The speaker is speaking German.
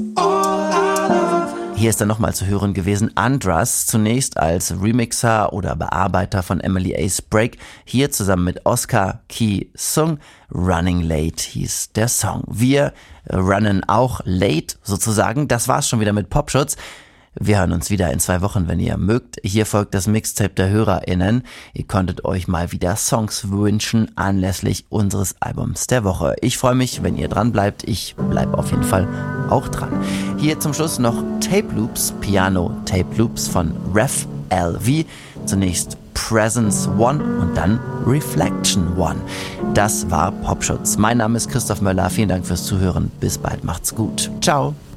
Hier ist dann nochmal zu hören gewesen Andras, zunächst als Remixer oder Bearbeiter von Emily Ace Break, hier zusammen mit Oscar Ki Sung. Running Late hieß der Song. Wir runnen auch late sozusagen. Das war's schon wieder mit Popschutz. Wir hören uns wieder in 2 Wochen, wenn ihr mögt. Hier folgt das Mixtape der HörerInnen. Ihr konntet euch mal wieder Songs wünschen anlässlich unseres Albums der Woche. Ich freue mich, wenn ihr dran bleibt. Ich bleibe auf jeden Fall auch dran. Hier zum Schluss noch Tape Loops, Piano Tape Loops von Ref LV. Zunächst Presence One und dann Reflection One. Das war Popschutz. Mein Name ist Christoph Möller. Vielen Dank fürs Zuhören. Bis bald. Macht's gut. Ciao.